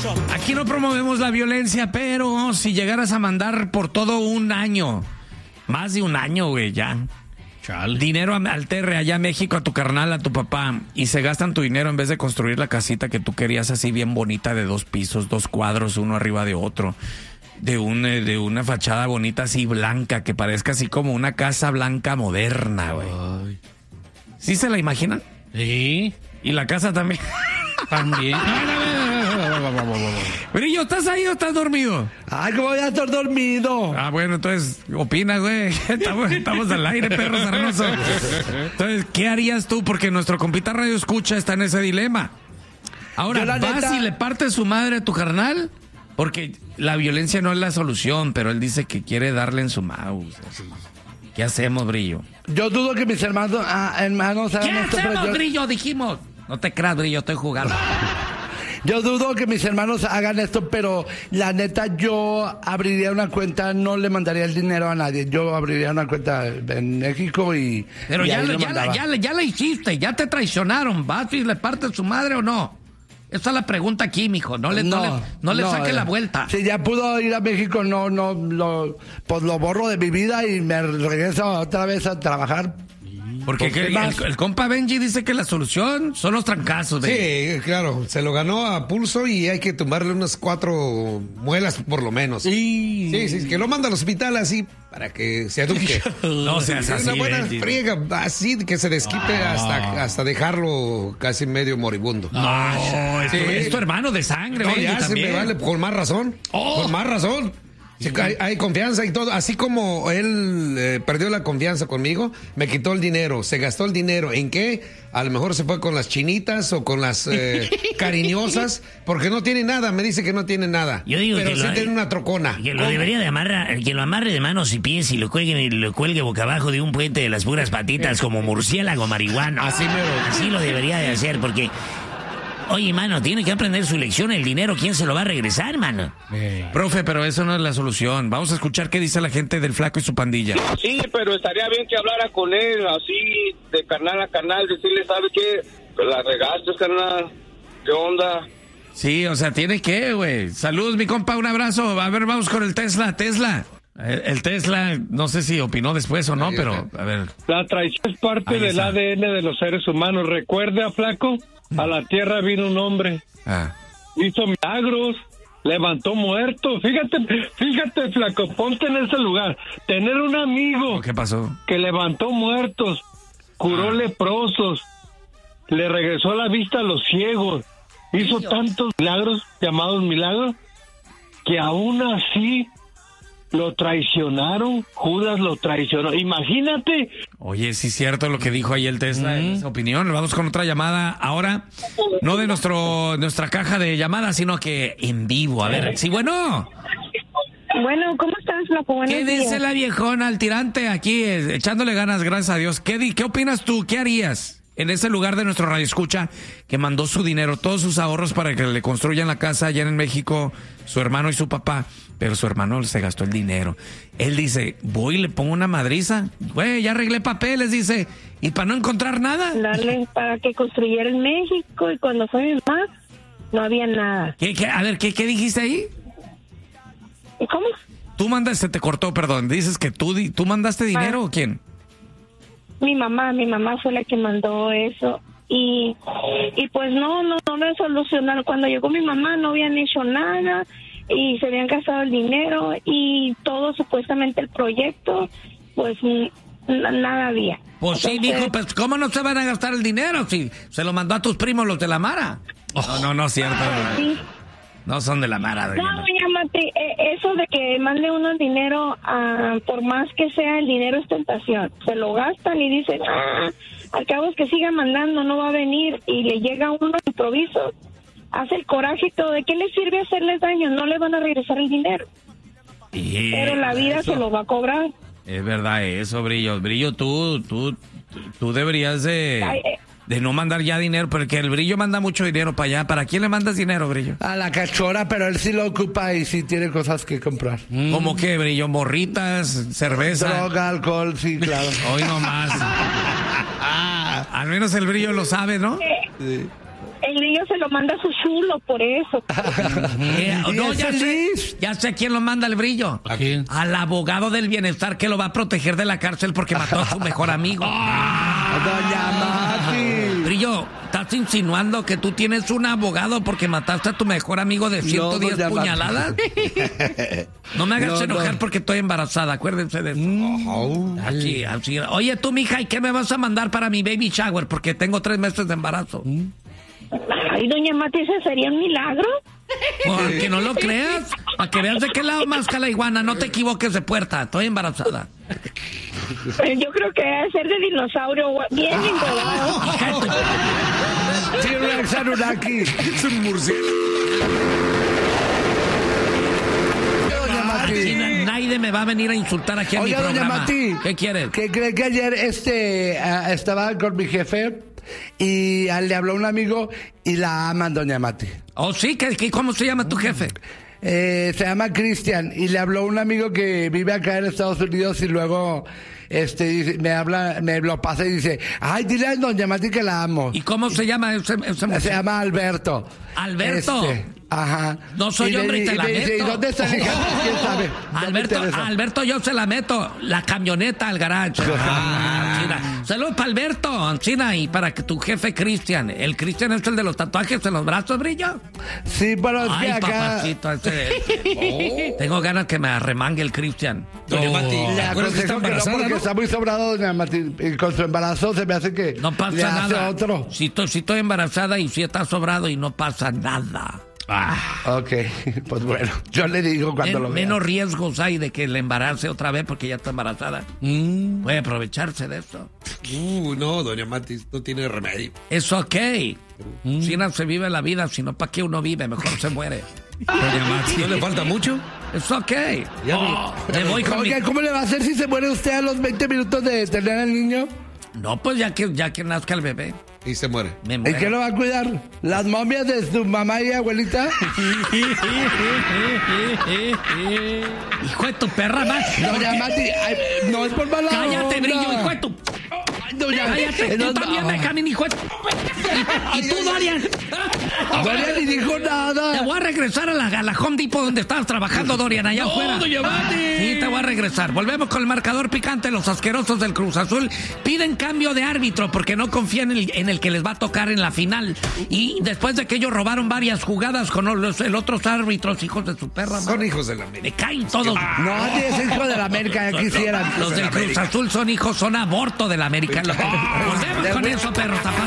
Aquí no promovemos la violencia, pero si llegaras a mandar por todo un año, más de un año, güey, ya. Chale. Dinero al terre allá a México, a tu carnal, a tu papá, y se gastan tu dinero en vez de construir la casita que tú querías así bien bonita de 2 pisos, 2 cuadros, uno arriba de otro, de una fachada bonita así blanca, que parezca así como una casa blanca moderna, güey. ¿Sí se la imaginan? Sí. Y la casa también. También. Brillo, ¿estás ahí o estás dormido? Ay, ¿cómo voy a estar dormido? Ah, bueno, entonces, opina, güey. Estamos al aire, perro sarnoso. Entonces, ¿qué harías tú? Porque nuestro compita Radio Escucha está en ese dilema. Ahora, ¿vas y le partes su madre a tu carnal? Porque la violencia no es la solución, pero él dice que quiere darle en su mouse. ¿Qué hacemos, Brillo? Yo dudo que mis hermanos ¿Qué hagan esto, hacemos, Brillo? Dijimos. No te creas, Brillo, estoy jugando. Yo dudo que mis hermanos hagan esto, pero la neta yo abriría una cuenta, no le mandaría el dinero a nadie. Yo abriría una cuenta en México y... Pero y ya ahí la hiciste, ya te traicionaron. ¿Vas y le partes su madre o no? Esa es la pregunta aquí, mijo. No le saque la vuelta. Si ya pudo ir a México, pues lo borro de mi vida y me regreso otra vez a trabajar. Porque el compa Benji dice que la solución son los trancazos. Sí, claro, se lo ganó a pulso y hay que tomarle unas 4 muelas por lo menos. Sí, que lo manda al hospital así para que se eduque. No seas así, una buena Benji. friega, así que se desquite hasta dejarlo casi medio moribundo. No, es tu hermano de sangre, No, Benji, ya se también. me vale, con más razón. Con más razón. Sí, hay confianza y todo. Así como él perdió la confianza conmigo, me quitó el dinero, se gastó el dinero. ¿En qué? A lo mejor se fue con las chinitas o con las cariñosas, porque no tiene nada. Me dice que no tiene nada. Yo digo pero que sí tiene una trocona. Que lo debería de amarrar, que lo amarre de manos y pies y lo cuelgue boca abajo de un puente de las puras patitas como murciélago marihuana. Así lo debería de hacer, porque... Oye, mano, tiene que aprender su lección. El dinero, ¿quién se lo va a regresar, mano? Profe, pero eso no es la solución. Vamos a escuchar qué dice la gente del Flaco y su pandilla. Sí, pero estaría bien que hablara con él, así, de carnal a carnal, decirle, ¿sabe qué? Pues la regaste, carnal. ¿Qué onda? Sí, o sea, tiene que, güey. Saludos, mi compa, un abrazo. A ver, vamos con el Tesla. El Tesla, no sé si opinó después o no, pero, a ver. La traición es parte del ADN de los seres humanos. ¿Recuerda, Flaco? A la tierra vino un hombre. Hizo milagros, levantó muertos. Fíjate, Flaco, ponte en ese lugar. Tener un amigo. ¿Qué pasó? Que levantó muertos, curó leprosos, le regresó la vista a los ciegos. Hizo tantos milagros, llamados milagros, que aún así lo traicionaron. Judas lo traicionó. Imagínate. Oye, sí es cierto lo que dijo ahí el Tesla en esa opinión. Vamos con otra llamada ahora. No de nuestra caja de llamadas, sino que en vivo. A ver, sí, bueno. Bueno, ¿cómo estás, Flaco? Buenos ¿Qué días. dice la viejona, el tirante aquí, echándole ganas, gracias a Dios? ¿Qué opinas tú? ¿Qué harías en ese lugar de nuestro radioescucha que mandó su dinero, todos sus ahorros para que le construyan la casa allá en México, su hermano y su papá? Pero su hermano se gastó el dinero. Él dice, voy y le pongo una madriza. Güey, ya arreglé papeles, dice. ¿Y para no encontrar nada? Darle para que construyera en México, y cuando fue mi mamá, no había nada. A ver, ¿qué dijiste ahí? ¿Cómo? Tú mandaste, te cortó, perdón. Dices que tú mandaste dinero o quién? Mi mamá fue la que mandó eso. Y pues no me solucionaron. Cuando llegó mi mamá no habían hecho nada y se habían gastado el dinero y todo supuestamente el proyecto, pues nada había. Pues sí, mijo, pues ¿cómo no se van a gastar el dinero si se lo mandó a tus primos los de la Mara? No es cierto. Sí. No son de la Mara. No, llámate, eso de que mande uno el dinero, por más que sea, el dinero es tentación. Se lo gastan y dicen, al cabo es que siga mandando, no va a venir, y le llega uno de improviso, hace el coraje y todo. ¿De qué le sirve hacerles daño? No le van a regresar el dinero. Pero la vida se lo va a cobrar. Es verdad eso, Brillo. Brillo, tú deberías de no mandar ya dinero, porque el Brillo manda mucho dinero para allá. ¿Para quién le mandas dinero, Brillo? A la cachora, pero él sí lo ocupa y sí tiene cosas que comprar. ¿Cómo qué, Brillo? ¿Morritas? ¿Cerveza? Droga, alcohol, sí, claro. Hoy nomás. Al menos el Brillo lo sabe, ¿no? Sí. el brillo se lo manda su chulo, por eso. No, ya sé quién lo manda el brillo. ¿A quién? Al abogado del bienestar que lo va a proteger de la cárcel porque mató a su mejor amigo. Doña Mati. Brillo, ¿estás insinuando que tú tienes un abogado porque mataste a tu mejor amigo de 110 doña Mati. puñaladas? No me hagas enojar porque estoy embarazada, acuérdense de eso. Así. Oye, tú, mija, ¿y qué me vas a mandar para mi baby shower? Porque tengo 3 meses de embarazo. Ay, doña Mati, ¿ese sería un milagro? Que no lo creas, para que veas de qué lado más la iguana. No te equivoques de puerta, estoy embarazada. Yo creo que debe ser de dinosaurio, bien engordado. T-Rex Anunnaki. Es un murciélago. Doña Mati. Nadie me va a venir a insultar aquí en mi Oiga, doña programa. Mati. ¿Qué quieres? ¿Qué cree que ayer estaba con mi jefe y le habló un amigo y la aman, doña Mati? Oh, sí, ¿cómo se llama tu jefe? Se llama Cristian y le habló un amigo que vive acá en Estados Unidos y luego dice, me lo pasa y dice, ay, dile a doña Mati que la amo. ¿Y cómo se llama ese muchacho? Se llama Alberto. ¿Alberto? Ajá. No soy hombre y te la me dice, meto. ¿y dónde está el hija? ¿Quién sabe? No me interesa. Alberto, yo se la meto. La camioneta al garage. Saludos para Alberto, Ancina, y para que tu jefe Cristian. ¿El Cristian es el de los tatuajes en los brazos, Brillo? Sí, pero es que Ay, acá... papacito, Tengo ganas que me arremangue el Cristian. Doña Mati, Le ¿acuerdas que está aconsejo que no, embarazada, porque no? está muy sobrado, doña Mati. Y con su embarazo se me hace que No pasa le hace nada. otro. Si estoy embarazada y si está sobrado y no pasa nada. Ok, pues bueno, yo le digo cuando lo vea. Menos riesgos hay de que le embarace otra vez porque ya está embarazada. Puede aprovecharse de eso. No, doña Mati, no tiene remedio. Es ok. Si no se vive la vida, sino para qué uno vive, mejor se muere. Doña Mati, ¿no le falta mucho? Es ok. Me voy con Oiga, ¿cómo le va a hacer si se muere usted a los 20 minutos de tener al niño? No, pues ya que nazca el bebé. Y se muere. Me ¿Y muero. quién lo va a cuidar? ¿Las momias de su mamá y abuelita? Hijo de tu perra, más. Doña Mati, ay, no es por mala Cállate, onda. Brillo, hijo de tu... Doña, Cállate, tú también, Benjamín, hijo de tu... Y tú, Dorian. Doña ni dijo nada. Te voy a regresar a la Home Depot donde estabas trabajando, Dorian, allá afuera. Doña Mati. Sí, te voy a regresar. Volvemos con el marcador picante. Los asquerosos del Cruz Azul piden cambio de árbitro porque no confían en el que les va a tocar en la final. Y después de que ellos robaron varias jugadas con los otros árbitros, hijos de su perra madre. Son hijos de la América. Me caen todos. No, es hijo de la América, ya quisieran. Los del Cruz Azul son aborto de la América. Volvemos con eso, perros.